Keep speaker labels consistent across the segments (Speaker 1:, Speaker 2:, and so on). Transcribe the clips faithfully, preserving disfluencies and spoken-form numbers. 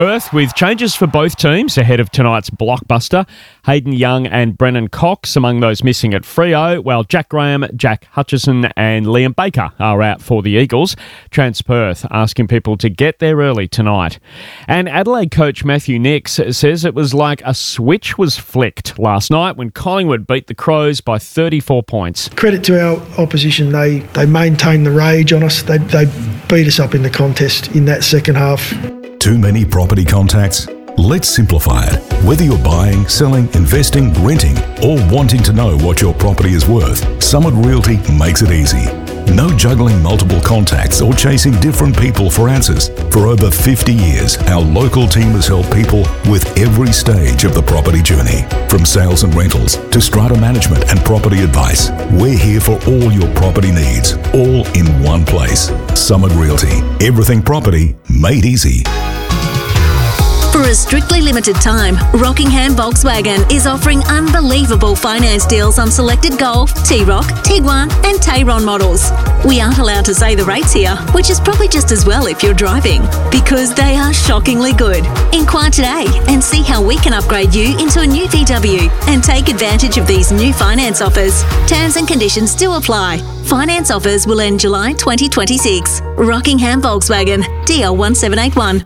Speaker 1: Perth with changes for both teams ahead of tonight's blockbuster. Hayden Young and Brennan Cox among those missing at Freo, while Jack Graham, Jack Hutchison and Liam Baker are out for the Eagles. Transperth asking people to get there early tonight. And Adelaide coach Matthew Nicks says it was like a switch was flicked last night when Collingwood beat the Crows by thirty-four points.
Speaker 2: Credit to our opposition, they, they maintained the rage on us. They, they beat us up in the contest in that second half.
Speaker 3: Too many property contacts? Let's simplify it. Whether you're buying, selling, investing, renting, or wanting to know what your property is worth, Summit Realty makes it easy. No juggling multiple contacts or chasing different people for answers. For over fifty years, our local team has helped people with every stage of the property journey. From sales and rentals to strata management and property advice, we're here for all your property needs, all in one place. Summit Realty. Everything property made easy.
Speaker 4: For a strictly limited time, Rockingham Volkswagen is offering unbelievable finance deals on selected Golf, T-Roc, Tiguan and Tayron models. We aren't allowed to say the rates here, which is probably just as well if you're driving, because they are shockingly good. Inquire today and see how we can upgrade you into a new V W and take advantage of these new finance offers. Terms and conditions do apply. Finance offers will end July twenty twenty-six. Rockingham Volkswagen, D L one seven eight one.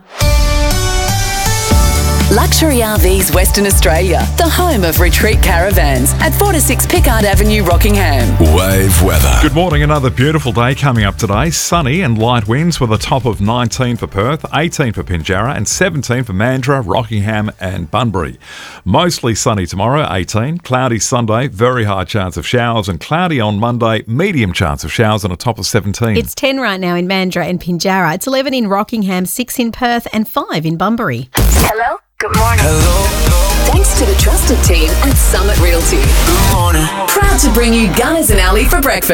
Speaker 5: Luxury R Vs Western Australia, the home of retreat caravans at four to six Pickard Avenue, Rockingham.
Speaker 3: Wave weather.
Speaker 6: Good morning. Another beautiful day coming up today. Sunny and light winds with a top of nineteen for Perth, eighteen for Pinjarra and seventeen for Mandurah, Rockingham and Bunbury. Mostly sunny tomorrow, eighteen. Cloudy Sunday, very high chance of showers, and cloudy on Monday, medium chance of showers and a top of seventeen.
Speaker 7: It's ten right now in Mandurah and Pinjarra. It's eleven in Rockingham, six in Perth and five in Bunbury.
Speaker 8: Hello? Good morning.
Speaker 5: Hello. Thanks to the trusted team at Summit Realty.
Speaker 8: Good morning.
Speaker 5: Proud to bring you Gunners and Alley for breakfast.